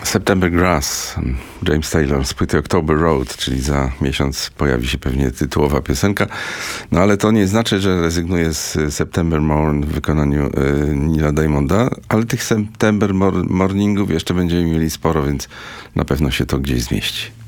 September Grass, James Taylor z płyty October Road, czyli za miesiąc pojawi się pewnie tytułowa piosenka. No ale to nie znaczy, że rezygnuję z September Morn w wykonaniu Neila Diamonda, ale tych September Morningów jeszcze będziemy mieli sporo, więc na pewno się to gdzieś zmieści.